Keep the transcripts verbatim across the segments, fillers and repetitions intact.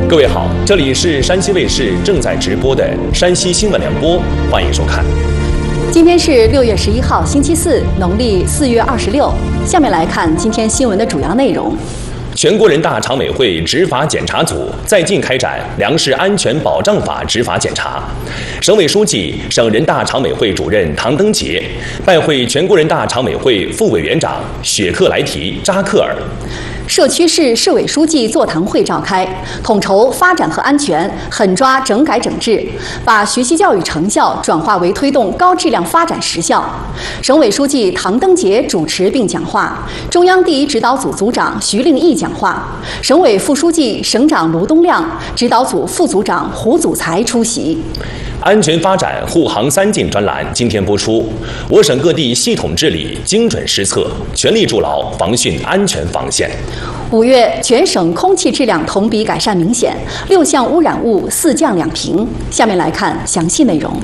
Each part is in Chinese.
各位好，这里是山西卫视正在直播的山西新闻联播，欢迎收看。 今天是六月十一号，星期四，农历四月二十六。下面来看今天新闻的主要内容。 全国人大常委会执法检查组在晋开展粮食安全保障法执法检查。省委书记、省人大常委会主任唐登杰拜会全国人大常委会副委员长雪克莱提扎克尔。 社区市市委书记座谈会召开，统筹发展和安全，狠抓整改整治，把学习教育成效转化为推动高质量发展实效。省委书记唐登杰主持并讲话，中央第一指导组组长徐令义讲话，省委副书记、省长卢东亮、指导组副组长胡祖才出席。 安全发展护航三进专栏今天播出。我省各地系统治理，精准施策，全力筑牢防汛安全防线。 五月，全省空气质量同比改善明显，六项污染物四降两平。下面来看详细内容。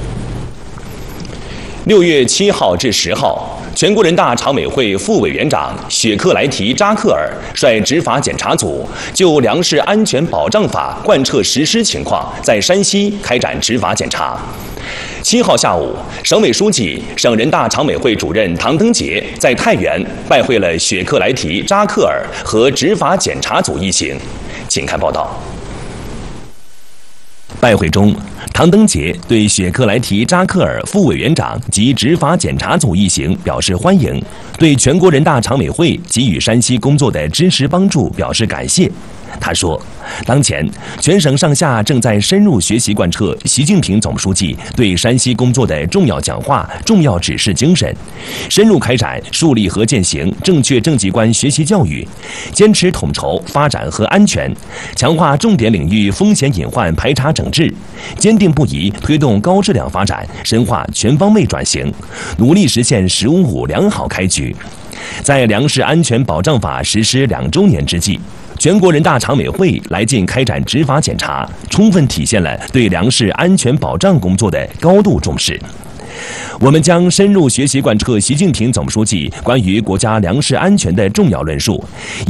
六月七号至十号，全国人大常委会副委员长雪克莱提扎克尔率执法检查组就粮食安全保障法贯彻实施情况，在山西开展执法检查。七号下午，省委书记、省人大常委会主任唐登杰在太原拜会了雪克莱提扎克尔和执法检查组一行。请看报道。拜会中，唐登杰对雪克莱提扎克尔副委员长及执法检查组一行表示欢迎，对全国人大常委会给予山西工作的支持帮助表示感谢。他说，当前全省上下正在深入学习贯彻习近平总书记对山西工作的重要讲话、重要指示精神，深入开展树立和践行正确政绩观学习教育，坚持统筹发展和安全，强化重点领域风险隐患排查整治，坚定不移推动高质量发展，深化全方位转型，努力实现“十五五”良好开局。在粮食安全保障法实施两周年之际，全国人大常委会来晋开展执法检查，充分体现了对粮食安全保障工作的高度重视。我们将深入学习贯彻习近平总书记关于国家粮食安全的重要论述，